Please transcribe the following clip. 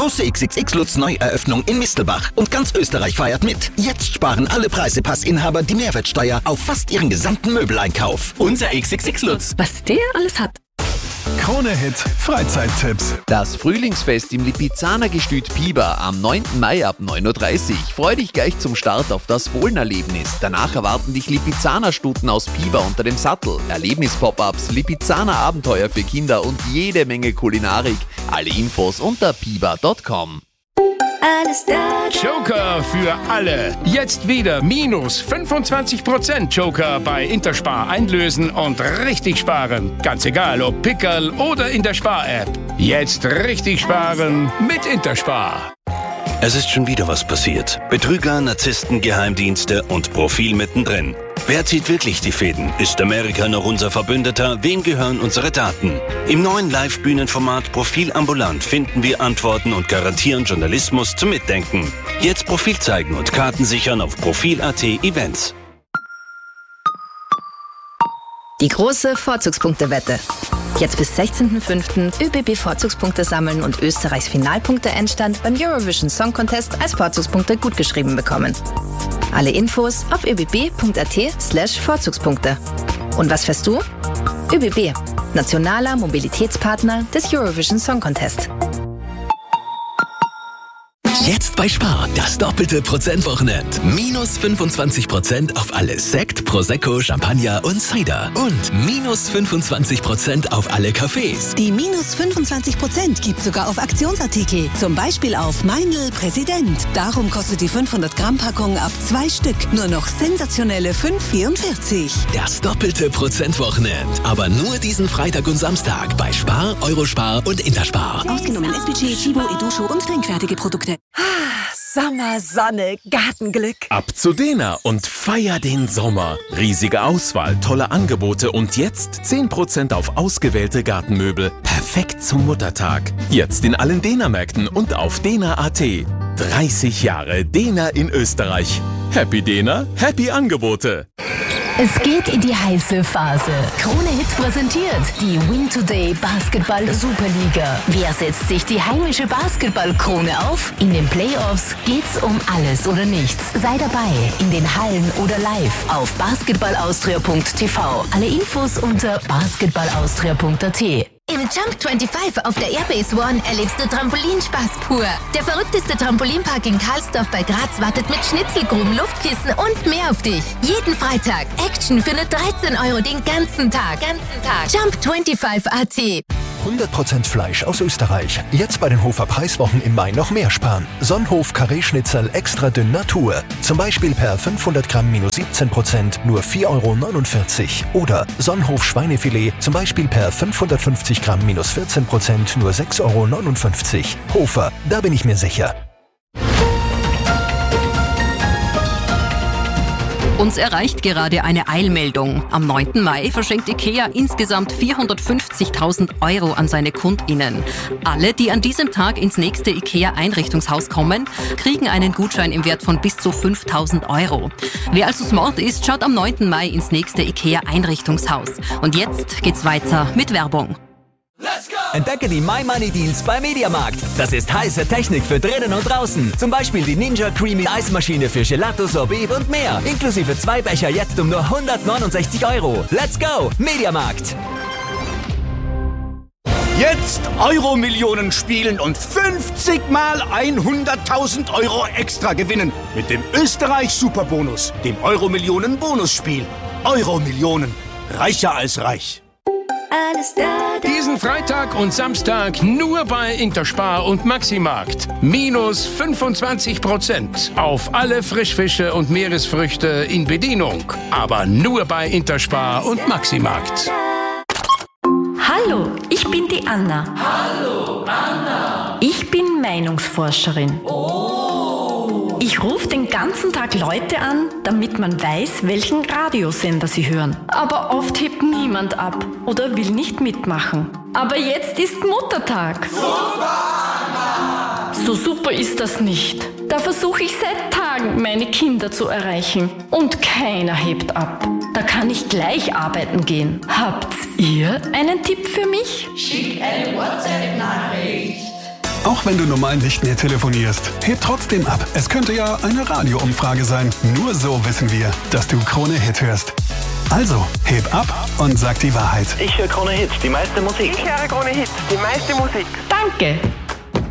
Große XXX-Lutz-Neueröffnung in Mistelbach und ganz Österreich feiert mit. Jetzt sparen alle Preisepassinhaber die Mehrwertsteuer auf fast ihren gesamten Möbeleinkauf. Unser XXX-Lutz. Was der alles hat. Krone-Hit Freizeittipps. Das Frühlingsfest im Lipizzaner-Gestüt Piber am 9. Mai ab 9.30 Uhr. Freu dich gleich zum Start auf das Fohlenerlebnis. Danach erwarten dich Lipizzaner-Stuten aus Piber unter dem Sattel, Erlebnis-Pop-Ups, Lipizzaner-Abenteuer für Kinder und jede Menge Kulinarik. Alle Infos unter piber.com. Alles da. Joker für alle. Jetzt wieder minus 25% Joker bei Interspar einlösen und richtig sparen. Ganz egal, ob Pickerl oder in der Spar-App. Jetzt richtig sparen mit Interspar. Es ist schon wieder was passiert. Betrüger, Narzissten, Geheimdienste und Profil mittendrin. Wer zieht wirklich die Fäden? Ist Amerika noch unser Verbündeter? Wem gehören unsere Daten? Im neuen Live-Bühnenformat Profil ambulant finden wir Antworten und garantieren Journalismus zum Mitdenken. Jetzt Profil zeigen und Karten sichern auf Profil.at Events. Die große Vorzugspunktewette. Jetzt bis 16.05. ÖBB Vorzugspunkte sammeln und Österreichs Finalpunkte-Endstand beim Eurovision Song Contest als Vorzugspunkte gutgeschrieben bekommen. Alle Infos auf öbb.at/Vorzugspunkte. Und was fährst du? ÖBB, nationaler Mobilitätspartner des Eurovision Song Contest. Jetzt bei Spar, das doppelte Prozentwochenende. Minus 25% auf alles Sekt, Prosecco, Champagner und Cider. Und minus 25% auf alle Cafés. Die minus 25% gibt sogar auf Aktionsartikel. Zum Beispiel auf Meindl Präsident. Darum kostet die 500-Gramm-Packung ab 2 Stück nur noch sensationelle 5,44. Das doppelte Prozentwochenende. Aber nur diesen Freitag und Samstag bei Spar, Eurospar und Interspar. Ausgenommen SPG, Chibo, Edusho und trinkfertige Produkte. Sommer, Sonne, Gartenglück. Ab zu Dena und feier den Sommer. Riesige Auswahl, tolle Angebote und jetzt 10% auf ausgewählte Gartenmöbel. Perfekt zum Muttertag. Jetzt in allen Dena-Märkten und auf dena.at. 30 Jahre Dena in Österreich. Happy Dena, happy Angebote. Es geht in die heiße Phase. Krone Hit präsentiert die Win Today Basketball Superliga. Wer setzt sich die heimische Basketballkrone auf? In den Playoffs geht's um alles oder nichts. Sei dabei in den Hallen oder live auf basketballaustria.tv. Alle Infos unter basketballaustria.at. Im Jump 25 auf der Airbase One erlebst du Trampolinspaß pur. Der verrückteste Trampolinpark in Karlsdorf bei Graz wartet mit Schnitzelgruben, Luftkissen und mehr auf dich. Jeden Freitag Action für nur 13 € den ganzen Tag. Jump 25 AT. 100% Fleisch aus Österreich. Jetzt bei den Hofer Preiswochen im Mai noch mehr sparen. Sonnhof Karree-Schnitzel extra dünn Natur. Zum Beispiel per 500 Gramm minus 17% nur 4,49 €. Oder Sonnhof Schweinefilet zum Beispiel per 550 Gramm minus 14% nur 6,59 €. Hofer, da bin ich mir sicher. Uns erreicht gerade eine Eilmeldung. Am 9. Mai verschenkt IKEA insgesamt 450.000 € an seine KundInnen. Alle, die an diesem Tag ins nächste IKEA-Einrichtungshaus kommen, kriegen einen Gutschein im Wert von bis zu 5.000 €. Wer also smart ist, schaut am 9. Mai ins nächste IKEA-Einrichtungshaus. Und jetzt geht's weiter mit Werbung. Entdecke die My Money Deals bei Mediamarkt. Das ist heiße Technik für drinnen und draußen. Zum Beispiel die Ninja Creamy Eismaschine für Gelato, Sorbet und mehr. Inklusive 2 Becher jetzt um nur 169 €. Let's go! Mediamarkt. Jetzt Euro-Millionen spielen und 50 mal 100.000 € extra gewinnen. Mit dem Österreich-Superbonus, dem Euro-Millionen-Bonusspiel. Euro-Millionen. Reicher als reich. Alles da. Diesen Freitag und Samstag nur bei Interspar und Maximarkt. Minus 25% auf alle Frischfische und Meeresfrüchte in Bedienung. Aber nur bei Interspar und Maximarkt. Hallo, ich bin die Anna. Hallo, Anna. Ich bin Meinungsforscherin. Ich rufe den ganzen Tag Leute an, damit man weiß, welchen Radiosender sie hören. Aber oft hebt niemand ab oder will nicht mitmachen. Aber jetzt ist Muttertag. Super! So super ist das nicht. Da versuche ich seit Tagen, meine Kinder zu erreichen. Und keiner hebt ab. Da kann ich gleich arbeiten gehen. Habt ihr einen Tipp für mich? Schick eine WhatsApp-Nachricht. Auch wenn du normal nicht mehr telefonierst, heb trotzdem ab. Es könnte ja eine Radioumfrage sein. Nur so wissen wir, dass du Krone Hit hörst. Also, heb ab und sag die Wahrheit. Ich höre Krone Hit, die meiste Musik. Ich höre Krone Hit, die meiste Musik. Danke.